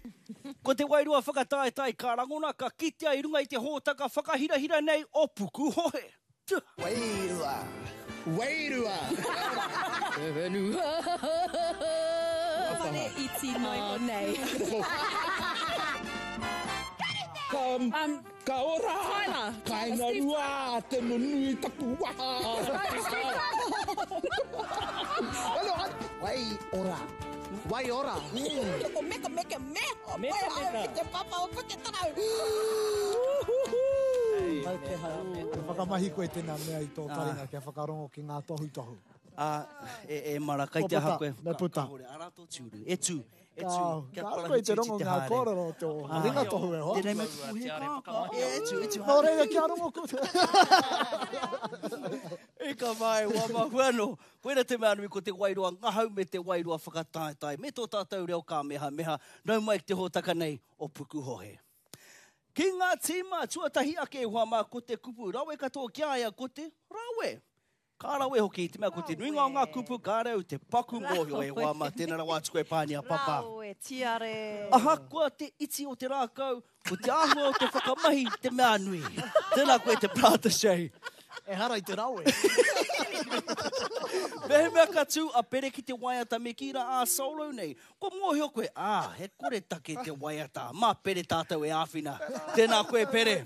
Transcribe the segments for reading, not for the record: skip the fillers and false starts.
Ko te wairua whakataetai ka rangona ka kitea I runga I te hōtaka whakahirahira nei o puku hohe. Wairua. Wairua. Ewenua. Whare iti mai nei. Ka ora. Tyler. Kainga rua te nunui taku waha. Wai ora. Wai ora. Meka. Meka. Te papa o puke tarau. Mai te hai. Whakamahi koe tēnā mea I tō taringa kia whakarongo ki ngā tohu. E mara, kai te aha koe. Me puta. Arato tiuru. E tū. Ka koe te rongo ngā kōrero tō ringa tohu e ho. Tēnei me puhe ka. E tū. Nō reira kia rongo ko te. E ka mai, wa mahuano. Koera te mea nui ko te wairua ngahau me te wairua whakataetai. Me tō tātou reo ka meha. Nau mai te hōtaka nei o puku hohe. Ki ngā tīma tuatahi ake hua mā ko te kupu. Rawe katoa kia aia ko te rawe. Ka rawe hoki te mea ko te nuinga o ngā kupu ka rau te paku mōhio e hua mā tēnā rawa atu koe pānia papa. Rawe, tiare. Aha, kua te iti o te rākau, ko te ahua o te whakamahi te mea nui. Tēnā koe te prata shei. E hara I te rawe. Mehe mea ka tū a pere ki te waiata me ki ra a solo nei. Ko mōhio koe, he kore take te waiata. Mā pere tātou e āwhina. Tēnā koe pere.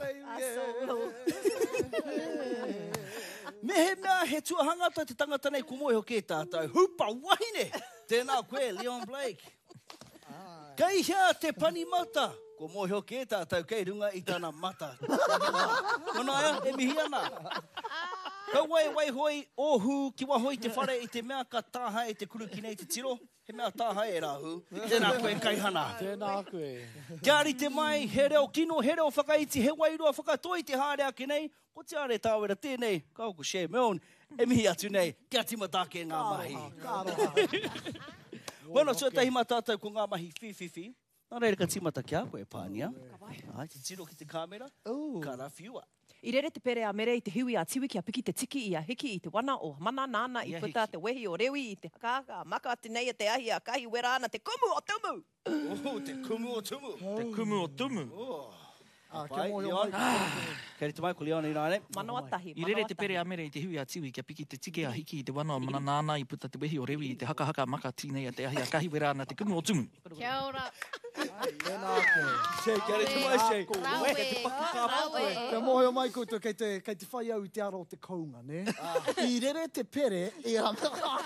Mehe mea he tuahangata te tangata nei ko mōhio ke tātou. Hupa wahine. Tēnā koe, Leon Blake. Kei hea te panimata. Ko mōhio ke tātou kei runga I tāna mata. Konaia, e mihi ana. Kau wai hoi ohu ki wahoi te whare I te mea ka tāha e te kuru ki nei te tiro. He mea tāha e rahu. Tēnā koe kaihana. Tēnā koe. Kia ari te mai, he reo kino, he reo whakaiti, he wairua whakatoi te hārea ki nei. Ko te are tāwera tēnei, kau ko share meon, e mihi atu nei, kia timatake ngā mahi. Bueno, so tahi mā tātou ko ngā mahi whiwhiwhi. Nā reira ka timata kia koe pānia. Ai, te tiro ki te kāmera. Karawhiua. I rere te pere a mere I te hui a tiwi kia piki te tiki I a hiki I te wana o mana nāna I puta te wehi o rewi I te hakaka maka ati nei a te ahi a kahi wera ana te kumu o tumu. Te kumu o tumu. Te kumu o tumu. Kia mōhio mai. Kei te mai ko Leon I rāne. Manoa tahi. I rere te pere a mere I te hui a tiwi kia piki te tiki a hiki I te wana o mana nāna I puta te wehi o rewi I te haka maka ati nei a te ahi a kahi wera ana te kumu o tumu. Kia ora. Tēnā koe. Shei, kia re te mai, Shei. Rawe. Kia mōhio mai koutou kei te whai au I te aro o te kounga, ne? I rere te pere I a...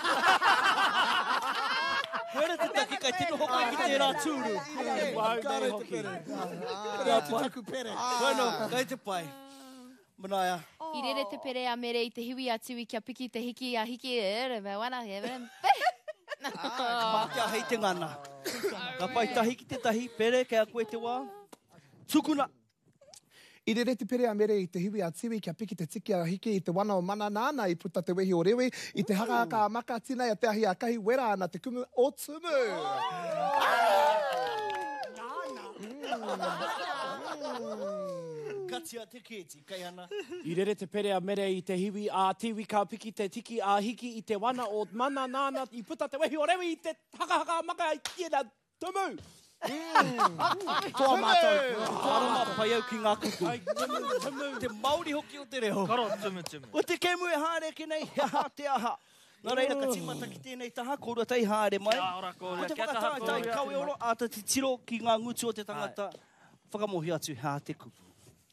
Koera te taki kai tino hokai ki te rā tūru. Ka re te pere. Ka te taku pere. Bueno, kai te pai. Manaia. I rere te pere a mere I te hiwi a tiwi kia piki te hiki a hiki e me wana he me. Kia hei te ngana. Ka pai tahi ki te tahi, pere, kei a koe te wā. Tukuna. I rere te pere a mere I te hiwi a tiwi kia piki te tiki a hiki I te wana o mana nāna I puta te wehi o rewe I te haka maka tina I a te ahi a kahi wera ana te kumu o tumu. Katia te kēti, kai ana. I rere te pere a mere I te hiwi a tiwi ka piki te tiki a hiki I te wana o mana nāna I puta te wehi o rewi I te haka maka I tiena tumu. Toa mātou. Aroma pai au ki ngā kuku. Te Māori hoki o te reo. Karo tumu. O te kemu e hāre ki nei, ha te aha. Nā reira ka timata ki tēnei taha, kōrua tei hāre mai. Kia ora kōrua, Ko te kia taha whakatātai kōrua. kawe oro, ata te tiro ki ngā ngutu o te tangata. Whakamohi atu hā te kupu.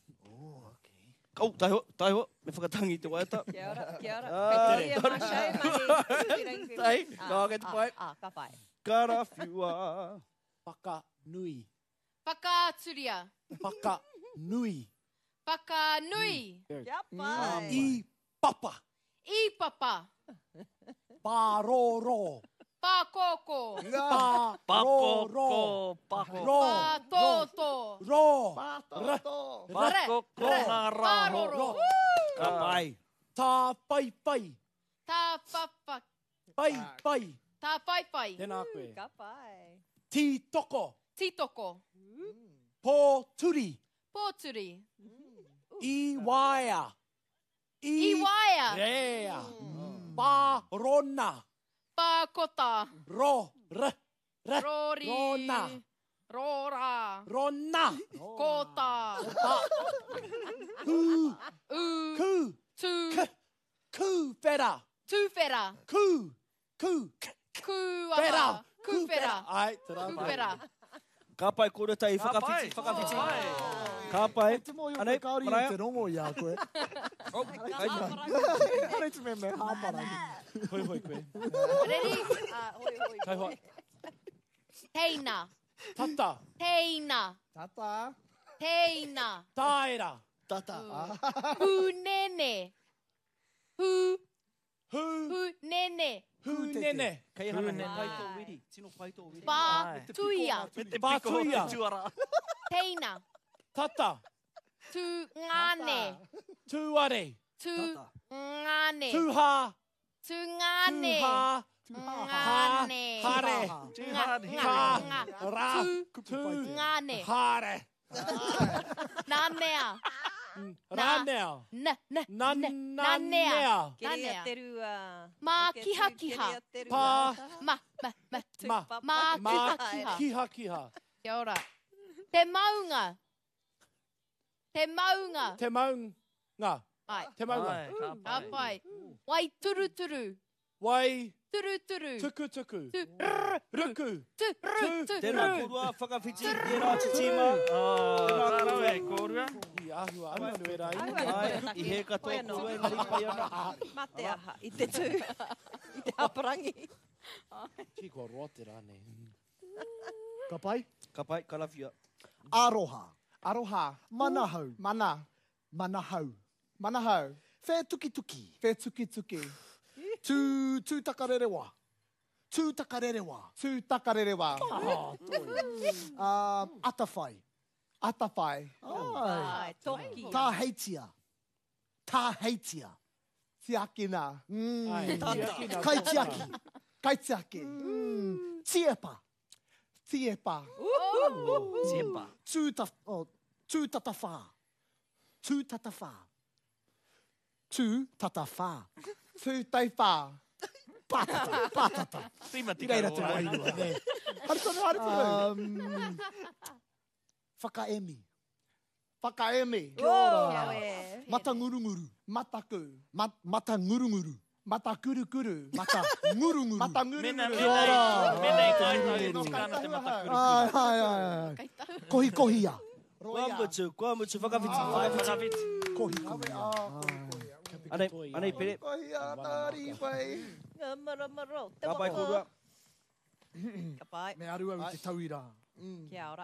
Taiho, me whakatangi te waiata. Kia ora. Kei te mahi. Tai, nā kei te pai. Ka pai. Karawhiua. Paka nui. Whakaturia. Paka nui. Whakanui. Kia pai. I papa. I papa. Paroro. Pakoko. Paroro. Ro. Patoto. Ro. Pakoko ngā Paroro. Ka pai. Tā pai pai. Tā papa. Pai pai. Tā pai pai. Tēnā koe. Ka pai. Ti toko. Titoko. Pōturi. Pōturi. I waia. I waia. Rea. Pārona. Pākota. Ro. Re. Rori. Rona. Rora. Rona. Kota. Ku. U. Tu. Ku. Pera. Tūwhera. Ku. Kuaha. Kuwhera. Ai, tera. Kuwhera. Ka pai kore tai whakawhiti. Ka pai. Te mo Anei, i kaori i maraea. te rongo i a koe. Rei te me hāpara. Hoi hoi koe. Ready? Hoi. Kai hoa. Teina. Tata. Teina. Tata. Teina. Taera. Tata. Hunene. Hu. Hunene. Hu nene. Kei hana ne pai tō wiri. Tino pai tō wiri. Pātuia. Pātuia. Teina. Tata. Tu ngane. Tuare. Tu ngane. Tuha. Tu ngane. Tuha. Ngane. Hare. Nga. Ra. Tu. Ngane. Hare. Nanea. Ranea. Nanea. Mā kiha kiha. Pa. Ma. Mā kiha kiha. Kiha kiha. Kia ora. Te maunga. Te maunga. Te maunga. Ai. Te maunga. Ka pai. Wai turu turu. Wai. Turu turu. Tuku tuku. Ruku. Tēnā korua, whakawhiti, tērā te tīma. Tēnā korua. I ahua ana nui rai. Ai, I he katoa korua, ngari pai ana. Mate aha, i te tū. I te haparangi. Ki kua rote rane. Ka pai? Ka pai, ka lawhia. Aroha. Aroha. Manahau. Mana. Manahau. Manahau. Whē tuki tuki. Whē tuki tuki. Tū takarerewa. Tū takarerewa. Tū takarerewa. Atawhai. Atawhai. Ai. Toki. Tā heitia. Tā heitia. Tiakina. Ai, tiakina. Kai tiaki. Kai tiaki. Tiepa. Tiepa. Tiepa. Tūtatawha. Tūtatawha. Tūtatawha. Tūtaiwha. Pātata. Tima I tika reira te ora. wairua. Haritonu, haritonu. Whakaemi. Whakaemi. Kia ora. Mata ngurunguru. Mataku. Mata ngurunguru. Mata kurukuru. Mata ngurunguru. Mata ngurunguru. Menei kai tai tikana te mata kuru. Ai. Kohi kohia. Kua mutu, whakawhiti. Whakawhiti. Kohi kohia. Anei pere. Kohia, tari, wai. Maro. Ka pai korua. Ka pai. Me aru au te tauira. Kia ora.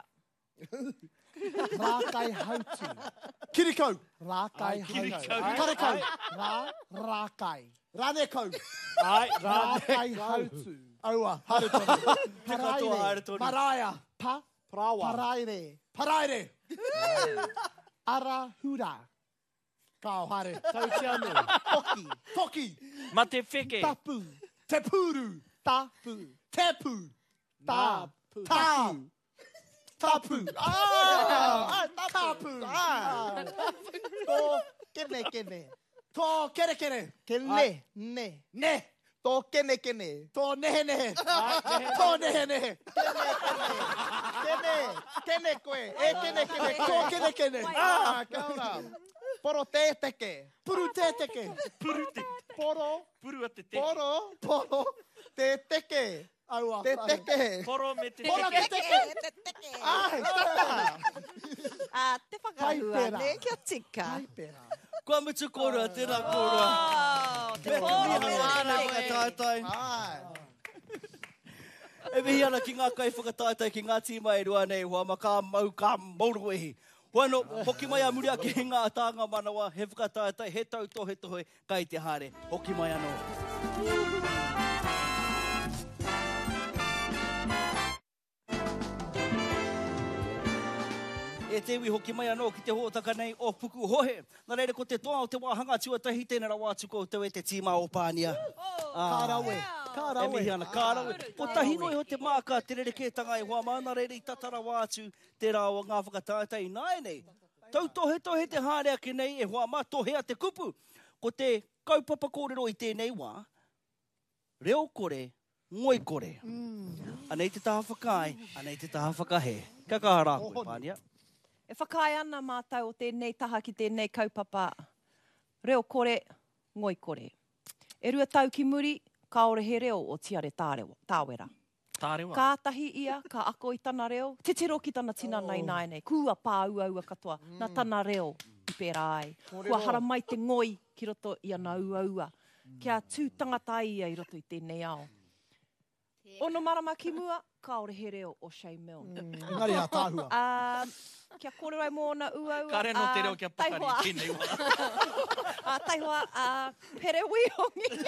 Rākai hautu. Kirikau. Rākai hautu. Karekau. Rākai. Ranekau. Ai, Rākai hautu. Aua, haretonu. katoa haretonu. Paraia. Prawa. Paraire. Paraire. Arahura. Kao hare. Tau te anu. Toki. Toki. Ma te wheke. Tapu. Te puru. Tapu. Tepu. Nā. Tapu. Tapu. Tapu. Tō kene kene. Tō kere kere. Kene. Ne. Ne. Tō kene kene. Tō nehe nehe. Tō nehe nehe. Kene. Kene koe. E kene kene koe. Tō kene kene. Kia ora. Poro te teke. Puru te teke. Poro. Purua te te. Poro. Te teke. Aua. Te teke. Poro me te Poro te. te teke. Ai, tata. Te whakahua Kaipera. ne, kia tika. Kaipera. Kua mutu korua, tēnā korua. Te pōro me Ana ana whakataetai. Ai. E mihi ana ki ngā kai whakataetai ki ngā tīma e rua nei, hoa ma kā mau kā mauru ehi. Hoano, hoki mai a muri a ki ngā tāngā manawa, he whakataetai, he tau tohe tohe, kai te hare. Hoki mai anō. E te wi hoki mai anō ki te hōtaka nei o puku hohe. Nā reire ko te toa o te wāhanga tuatahi tēnei ra wātu koutou e te tīma o Pānia. Kārawe. E Kārawe. mihi ana, kārawe. O tahi noi ho te māka te rerekētanga e hoa mana reire i tatara wātu te rā o ngā whakataetai nai nei. Tau tohe te hārea ki nei e hoa mā tohea te kupu. Ko te kaupapa kōrero i tēnei wā, reo kore, ngoi kore. anei te taha whakai, anei te taha whakahe. Ka kahara koe, Pānia. E whakai ana mātou o tēnei taha ki tēnei kaupapa. Reo kore, ngoi kore. E rua tau ki muri, kaore he reo o tiare tāwera. Tārewa. Kātahi ia, ka ako i tana reo. Te tiro ki tana tina nei nei. Kua pā ua katoa. Nā tana reo i pērā ai. Kua hara mai te ngoi ki roto i ana ua. Kia tū tangata ia i roto i tēnei ao. Ono marama ki mua, kaore he reo o Shane Milne. Engari a tāhua. Kia kore rai mōna ua. Ka reno te reo kia pakari tēnei wā. Taihua, pere wihongi.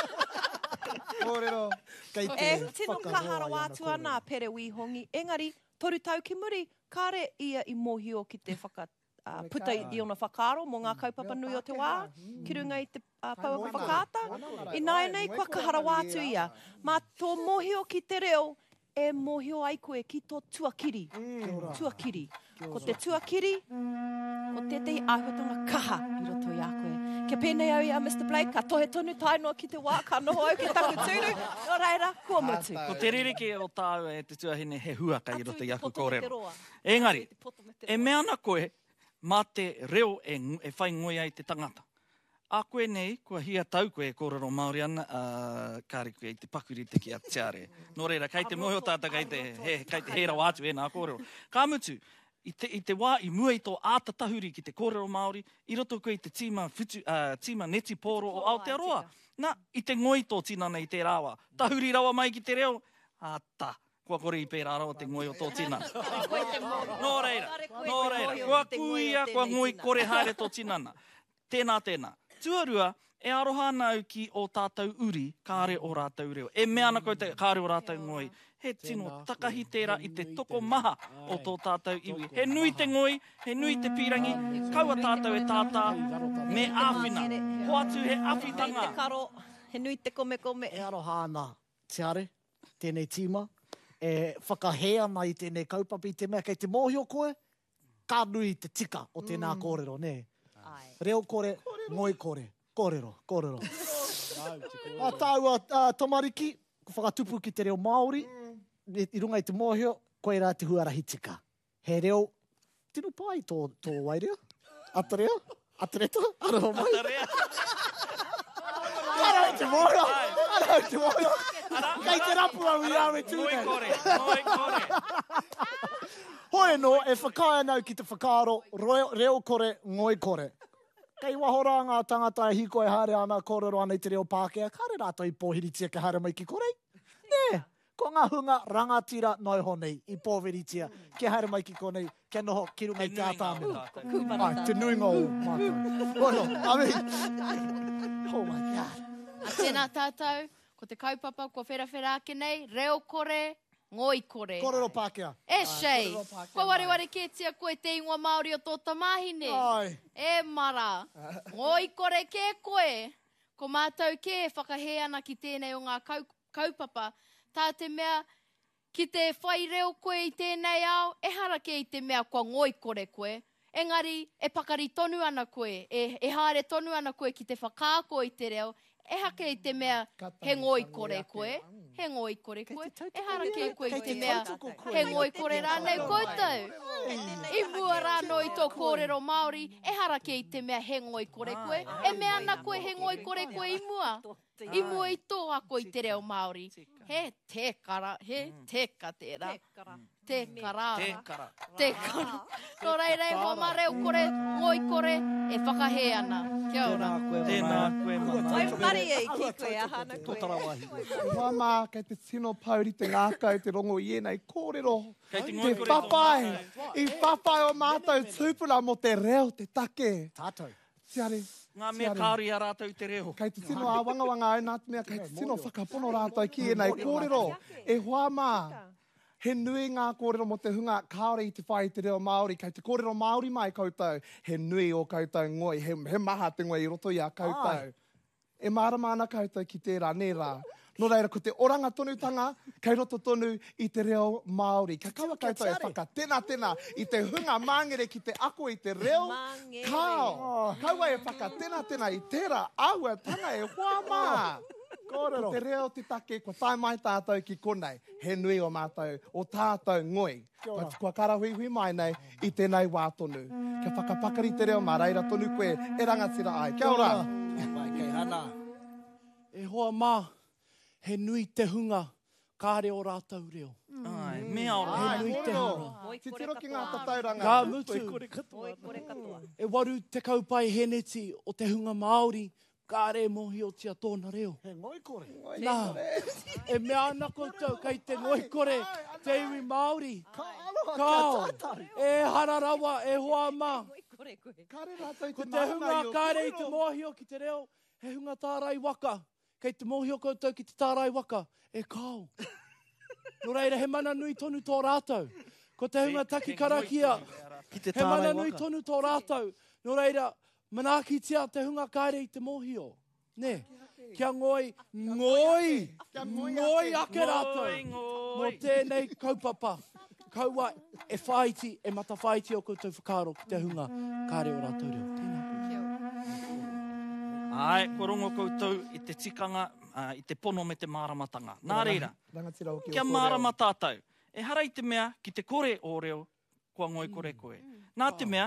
Kōrero. E tino kahara wātu ana pere wihongi. Engari, toru tau ki muri, kāre ia i mohio ki te puta i ona whakaaro mō ngā kaupapa nui o te wā, ki runga i te pauapa whakaata. I nai nei, kua kahara wātu ia. Mā tō mohio ki te reo, e mohio ai koe ki tō tuakiri. Tuakiri. Ko te tuakiri, ko tētahi āhuatanga kaha i roto i a koe. Kia pēnei au ia, Mr. Blake, ka tohe tonu tainoa ki te wā, ka noho au ki taku tūru, no reira, kua mutu. Ko te ririki o tāu e te tuahine he huaka i roto i aku kōrero. Engari, e meana koe, mā te reo e whai ngoi ai te tangata. A koe nei, kua hia tau koe e kōrero Māori ana, kāre koe i te pakuri te ki a tiare. Nō reira, kai te moho tāta, kai te hera wātu e nā kōrero. Ka mutu, i te wā i mua i tō ātatahuri ki te kōrero Māori, i roto koe i te tīma neti pōro o Aotearoa. Nā, i te ngoi tō tinana i te rāwa. Tahuri rawa mai ki te reo, āta. Kua kore i pērā rawa te ngoi o tō tinana. Nō reira, kua kuia, kua ngoi kore haere tō tinana. Tēnā. Tuarua, e aroha ana au ki o tātou uri, kāre o rātou reo. E mea ana koe te kāre o rātou ngoi. He tino takahi tērā i te toko maha o tō tātou iwi. He nui te ngoi, he nui te pirangi, kaua tātou e tātā, me āwhina. Hoatu he awhitanga. He nui te kome. E aroha ana, tiare, tēnei tīma, e whakahe ana i tēnei kaupapa i te mea, kei te mōhio koe, ka nui te tika o tēnā kōrero, ne? Reo kore, ngoi kore. Kōrero. A tāua Tamariki, ko whakatupu ki te reo Māori, i runga i te mōhio, koe rā te huarahi tika. He reo, tino pai tō waireo? Atarea? Atareta? Aroha mai? Arau te mōhio! Kei te rapu au i awe tūne. Ngoi kore. Hoi no, e whakai anau ki te whakaaro, reo kore, ngoi kore. Kei wahora ngā tangata e hiko e haere ana kōrero ana i te reo Pākehā, kāre rātou i pōhiritia ke haere mai ki korei? Nē, ko ngā hunga rangatira noi honei i pōhiritia ke haere mai ki konei, ke noho ki runga i te ātāmera. Ai, te nui ngō mātou. Ono, amen. Oh my God. A tēnā tātou, ko te kaupapa, ko whera ake nei, reo kore, ngoi kore. Kōrero Pākehā. E shei, ko ware ketia koe te ingoa Māori o tō tamahine. Ai. E mara, ngoi kore ke koe. Ko mātou ke whakahe ana ki tēnei o ngā kaupapa. Tā te mea, ki te whai reo koe i tēnei ao, e hara ke i te mea kua ngoi kore koe. Engari, e pakari tonu ana koe, e haere tonu ana koe ki te whakaako i te reo, e hake i te mea, he ngoi kore koe. He ngoi kore koe. E hara ke koe i te mea, he ngoi kore rānei koutou. I mua rāno i tō kōrero Māori, e hara ke i te mea, he ngoi kore koe. E mea ana koe he ngoi kore koe i mua. I mua i tō ako i te reo Māori. He tekara, he teka tērā. Tekara. Nō reirei, hoa mā reo kore, ngoi kore, e whakahe ana. Kia ora. Tēnā koe mana. Oi mari e ki koe ahana koe. Hoa mā, kei te tino pauri te ngākau te rongo i enei kōrero. Kei te ngoi Te kore papai. I papai o mātou tūpuna mo te reo, te take. Tātou. Tiare. Ngā mea kāri a rātou i te reo. Kei te tino a wangawanga ai nā mea, kei te tino whakapono rātou ki enei kōrero. E hoa mā. He nui ngā kōrero mo te hunga kāore i te whai te reo Māori, kei te kōrero Māori mai koutou, he nui o koutou ngoi, he maha te ngoi i roto i a koutou. E mārama ana koutou ki tērā, nē rā. Nō reira, ko te oranga tonutanga, kei roto tonu i te reo Māori. Ka kaua koutou e whaka tēnā i te hunga māngere ki te ako i te reo kao. Kaua e whaka tēnā i tērā aua tanga e hoa mā. Kōrero. Te reo te take, ko tae mai tātou ki konei. He nui o mātou, o tātou ngoi. Kua karahui mai nei, i tēnei wā tonu. Kia whakapakari te reo, mā reira tonu koe, e rangatira ai. Kia ora. Pai, kei hana. E hoa mā, he nui te hunga, kāre o rātou reo. Ai, mea ora. He nui te hunga. Titiro ki ngā tatauranga. Ka mutu. Oi kore katoa. E waru te kaupai heneti o te hunga Māori, kāre mohi o tia tōna reo. He ngoikore. Nā, e mea ana koutou kei te ngoikore, te iwi Māori. Kao, e hararawa, e hoa mā. Kore koe. Kāre rātou Ko te te hunga mahana i o kāre i te kōrero. mōhio ki te reo, he hunga tārai waka. Kei te mōhio koutou ki te tārai waka, e kao. Nō reira, he mana nui tonu tō rātou. Ko te hunga taki karakia, Ki te he mana tārai nui waka. tonu tō rātou. Nō reira, manaaki tia te hunga kāre i te mōhio. Ne, kia ngoi, ngoi ake rātou. Mō tēnei kaupapa. Kaua e whaiti, e mata whaiti o koutou whakaro ki te hunga kāre o rātou reo. Tēnā. Ai, ko rongo koutou i te tikanga, i te pono me te māramatanga. Nā reira, Rangatira o ki o kia kōrero. mārama tātou. E hara i te mea, ki te kore o reo, kua ngoi kore koe. Nā te mea,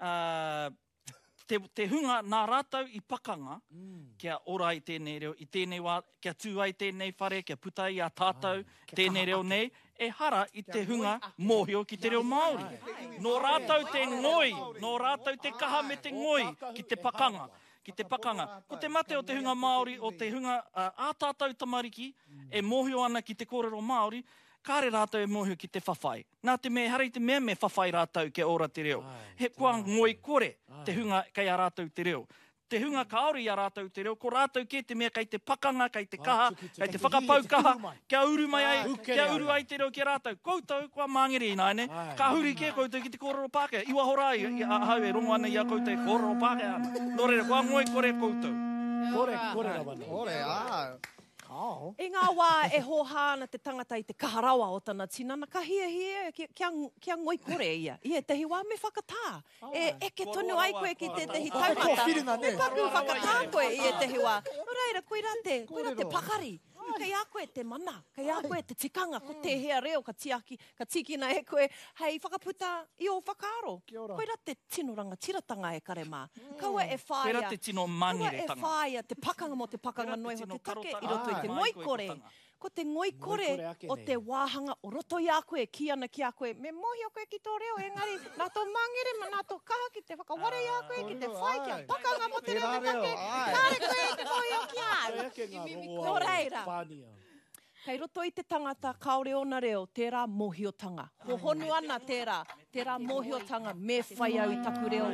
te hunga nā rātou i pakanga, kia ora i tēnei reo, i tēnei wā, kia tū ai tēnei whare, kia puta i a tātou, tēnei reo nei, e hara i te hunga mōhio ki te reo Māori. Nō rātou te ngoi, nō rātou te kaha me te ngoi, ki te pakanga. Ki te pakanga. Ko te mate o te hunga Māori, o te hunga ātātou tamariki, e mōhio ana ki te kōrero Māori, kāre rātou e mōhio ki te whawhai. Nā te mea, hara i te mea me whawhai rātou ke ora te reo. He kua ngoi kore te hunga kei a rātou te reo. Te hunga kaori a rātou te reo, ko rātou ke te mea kei te pakanga, kei te kaha, kei te whakapaukaha, kia uru mai ai, kia uru ai te reo ki rātou. Koutou, kua māngere ina, ne? Ka huri ke koutou ki te kōrero Pākehā. Iwa horai, hau e rongo ana i a koutou e kōrero Pākehā ana. Nō reira, kua ngoi kore koutou. Kore rawana. Ore, Kao. E ngā wā e hohāna te tangata i te kaharawa o tana tinana, ka hia, kia ngoi kore ia. Ia, tehi wā me whakatā. E eke tonu ai koe ki te tehi taumata. whirina, ne? Me paku whakatā koe ia tehi wā. Nō reira, koe rā te pakari. Kei a koe te mana, kei a koe te tikanga, ko te hea reo ka tikina e koe, hei whakaputa i o whakaaro. Koe rā te tino rangatiratanga e kare mā. Kaua e whāia. Koe rā te tino mangiretanga. Kaua e whāia te pakanga mo te pakanga Koe rā noi te ho tino te take karota i roto i te ai, ngoi koe kore. kotanga. Ko te ngoi kore kore ake o nei. te wāhanga o roto i a koe, ki ana ki a koe. Me mohi o koe ki tō reo, engari, nā tō mangere, nā tō kaha ki te whakaware i a koe, ki te whai, ki a pakanga mo te reo te take. Kāre koe te mohi o ki a. Eke ngā rongo Nō reira. Pānia. Kei roto i te tangata kaore ona reo, tērā mohiotanga. Ko honu ana tērā mohiotanga me whai au i taku reo.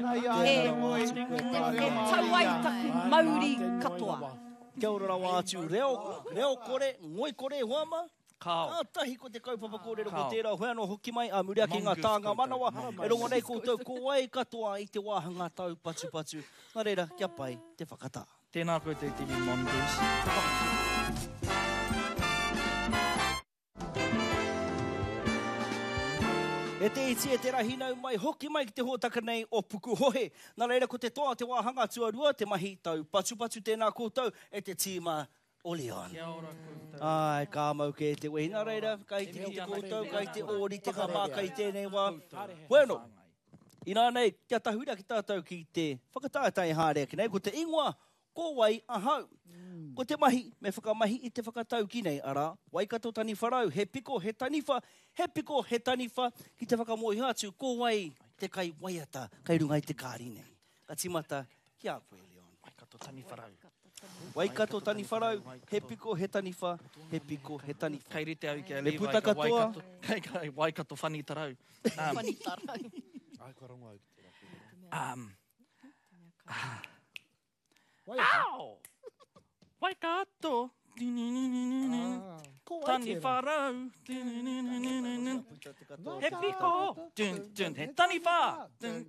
E tau ai taku mauri katoa. Kia ora rawa atu, reo kore, ngoi kore, huama. Kao. Tahi ko te kaupapa kōrero ko Kao. tērā huano hoki mai, a muri ake ngā Mongoose tāngā koutou. manawa. E rongo nei koutou, ko wai katoa i te wāhanga tau patu. Nā reira, kia pai, te whakatā. Tēnā koutou te TV Mongoose. E te iti e te rahinau mai, hoki mai ki te hōtaka nei o puku hohe. Nā reira, ko te toa te wāhanga tuarua, te mahi tau patu tēnā koutou, e te tīma o Leon. Kia ora koutou. Ai, kā mau ke te wehi. Nā reira, kai te ki te koutou, kai te ori, te kamā, kai tēnei wā. Bueno, ina nei, kia tahuira ki tātou ki te whakatātai hārea ki nei, ko te ingoa, ko wai ahau. Ko te mahi, me whakamahi i te whakatau ki nei, ara, waikato tani wharau, he piko, he taniwha, ki te whakamohi atu, ko wai te kai waiata, kai runga i te kāri nei. Ka timata, ki a koe, Leon. Waikato tani wharau. Waikato tani wharau, he piko, he taniwha, he piko, he taniwha. Kei rite au ki a Le Levi, puta ka katoa. Kai waikato whani tarau. Ai, ka rongo au ki te rā. Au! Waikato! Tani wharau! He piko! He tani wha!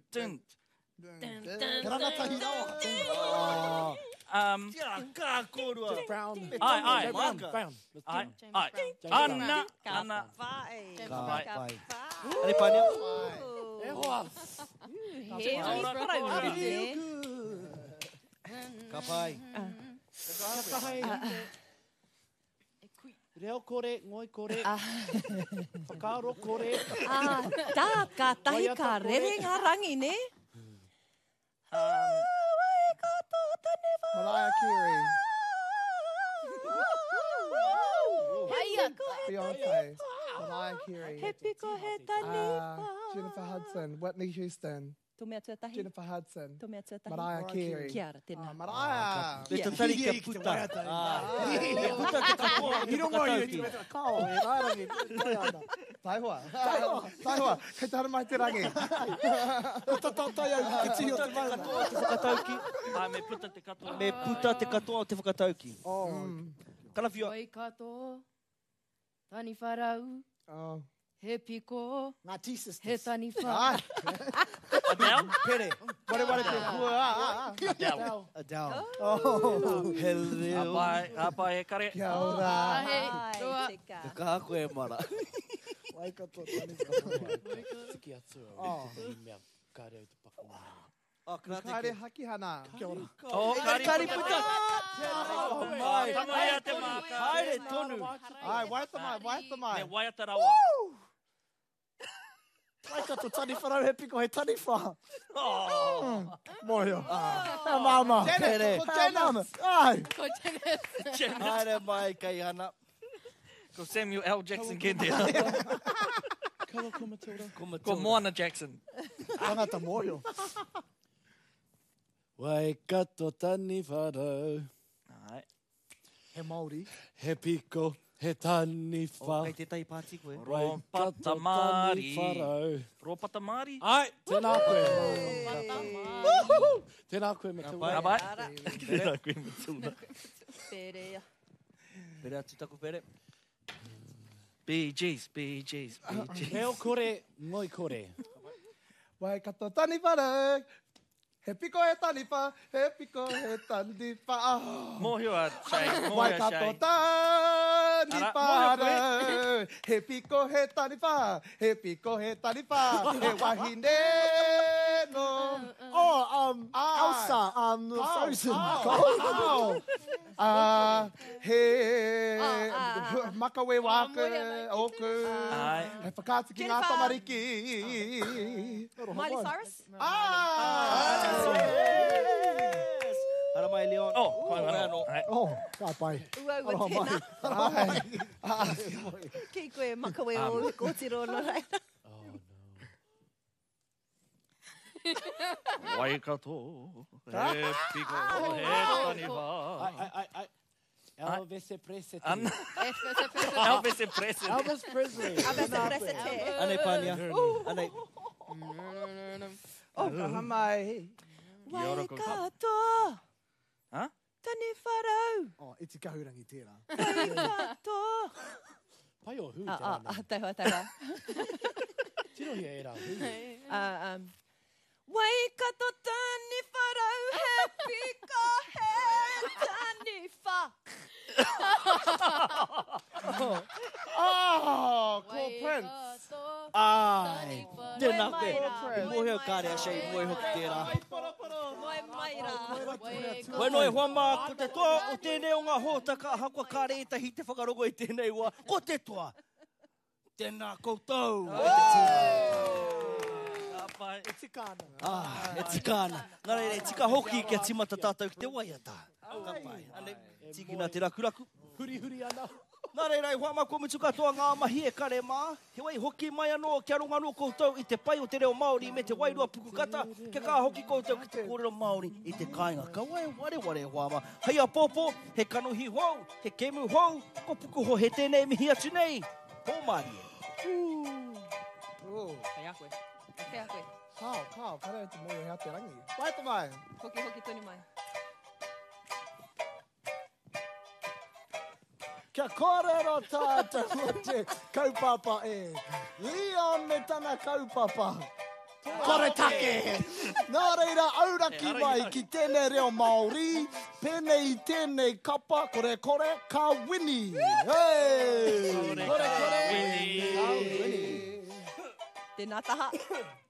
Rangatahi rawa. Kia kā kōrua. Brown. Ai. Brown. Ai. Ana. Vai. Ka pai. Hare pānea. E hoa. He wharau Ka pai. Reo kore, ngoi kore. Whakaaro kore. Tā ka tahi ka rerenga rangi, ne? Mariah Carey. Beyonce. Mariah Carey. He piko he taniwha. Jennifer Hudson. Whitney Houston. Tō mea tuatahi. Jennifer Hudson. Tō mea tuatahi. Mariah Carey. Kia ara, tēnā. Mariah. Me te tari kia puta. Kia puta te katoa. Kao, e rārangi. Taihua. Taihua. Kei te hara mai te rangi. Tai au ki te tio te mauna. Katoa te whakatauki. Me puta te katoa. Me puta te katoa o te whakatauki. Kalawhia. Oi kato, tani wharau, he piko, Ngā T-sisters. he tani wha. Adele? Pere. Ware te kua. Adele. Adele. He reo. Apai e kare. Kia ora. Ai, roa. Te kā koe mara. Wai kato tani whakapai. Tiki atua. Te mea kāre au te pakumana. Kāre haki hana. Kia ora. Oh, Kari puta. Mai. Tamaia te māka. Haere tonu. Ai, waiata mai, waiata mai. Me waiata rawa. Wai kato tani wharau he piko he tani wha. Moio. Mama. Tere. Mama. Ai. Ko tēnei. Haere mai kai hana. Ko Samuel L. Jackson kente. Kawa ko Matilda. Ko Moana Jackson. Tangata moio. Wai kato tani wharau. Ai. He Māori. He piko, he tani wha. Kei te tai pāti koe. Ro pata Tani mari. wharau. Ro pata mari. Ai, tēnā koe. Tēnā koe Matilda. Abai. Tēnā koe Matilda. Perea. Pere atu taku pere. BGs. Reo kore, ngoi kore. Wai kato tani wharau. He piko he tani wha. He piko he tani wha. Mōhio a Shay. Wai Mōhio a kato Shay. tani Ara, wharau. He piko he tani wha. He piko he tani wha. He wahine no. Oh, Elsa, Frozen. He makawe waka oku. Ai. He whakāti ki ngā Jennifer. tamariki. Miley Cyrus? Yes. Hara mai Leon. Oh, koe wano. Ai. Oh, ka pai. Ua ua tēnā. Kei koe makawe o kōtiro no rai. Wai kato. He piko. He tani wha. Elvis Presley. Elvis e present. Elvis Presley. Abesa presete. Anei pānia. Anei. O kaha mai. Wai kato. Ha? Tani wharau. Oh, iti kahurangi tērā. Wai kato. Pai o hu tērā. Taiwa, taiwa. Tino hi e rā hu. Wai kato tani wharau, he pika he tani wha. Cool Prince. Ai. Tēnā koe. Prince. Mōhio kāre a Shay. Mōhio hoki tērā. Wai mai rā. Wai noi huama, ko te toa o tēnei o ngā hōtaka hakua kāre e tahi te whakarogo i tēnei ua. Ko te toa. Tēnā koutou. Apai. E tikana. E tikana. Nā reire, tika hoki kia timata tātou ki te waiata. Ka pai. Ane, tiki nā te rakuraku. Huri ana. Nā reira, i huama ko mitu katoa ngā mahi e kare mā. He wai hoki mai anō kia runga anō koutou i te pai o te reo Māori me te wairua pukukata. Kia kā hoki koutou ki te kōrero Māori i te kāinga. Ka wai ware huama. Hei a pōpō, he kanuhi hou, he kemu hou, ko puku ho he tēnei mihi atu nei. Hō Māori. Hei a koe. Hei a koe. Kao, kare te moe hea te rangi. Waita mai. Hoki toni mai. Kia kōrero tātou o te kaupapa e. Leon me tana kaupapa. Kore take! Nā reira, auraki mai ki tēnei reo Māori, pēnei tēnei kapa, kore, ka wini! Hey! Kore, Tēnā taha.